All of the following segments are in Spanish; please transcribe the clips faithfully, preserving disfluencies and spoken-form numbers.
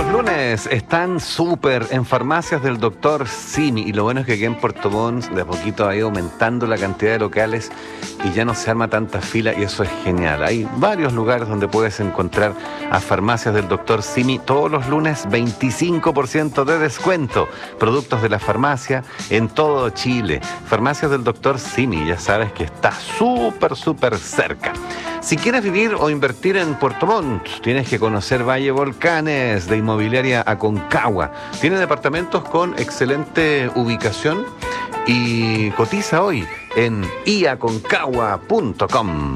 lunes están súper en farmacias del doctor Simi, y lo bueno es que aquí en Puerto Montt de a poquito ha ido aumentando la cantidad de locales y ya no se arma tanta fila, y eso es genial. Hay varios lugares donde puedes encontrar a farmacias del doctor Simi todos los lunes, veinticinco por ciento de descuento. Productos de la farmacia en todo Chile. Farmacias del doctor Simi, ya sabes que está súper, súper cerca. Si quieres vivir o invertir en Puerto Montt, tienes que conocer Valle Volcanes de Inmobiliaria Aconcagua. Tiene departamentos con excelente ubicación y cotiza hoy en i aconcagua punto com.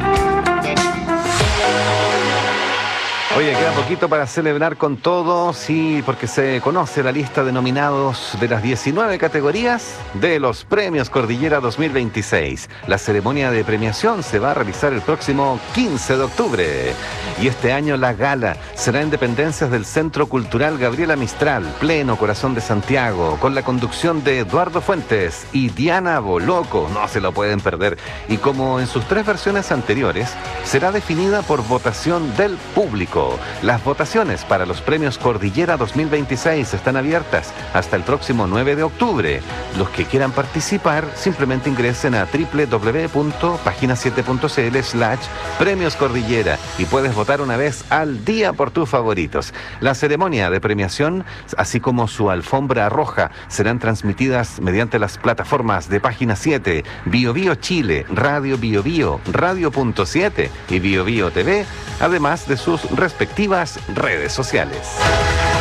Oye, queda poquito para celebrar con todos, sí, porque se conoce la lista de nominados de las diecinueve categorías de los Premios Cordillera dos mil veintiséis. La ceremonia de premiación se va a realizar el próximo quince de octubre. Y este año la gala será en dependencias del Centro Cultural Gabriela Mistral, pleno corazón de Santiago, con la conducción de Eduardo Fuentes y Diana Boloco. No se lo pueden perder. Y como en sus tres versiones anteriores, será definida por votación del público. Las votaciones para los premios Cordillera dos mil veintiséis están abiertas hasta el próximo nueve de octubre. Los que quieran participar simplemente ingresen a doble u doble u doble u punto página siete punto c l slash premios cordillera y puedes votar una vez al día por tus favoritos. La ceremonia de premiación, así como su alfombra roja, serán transmitidas mediante las plataformas de Página siete, Bio Bio Chile, Radio Bio Bio, Radio Punto siete y Bio Bio T V, además de sus respectivas redes sociales.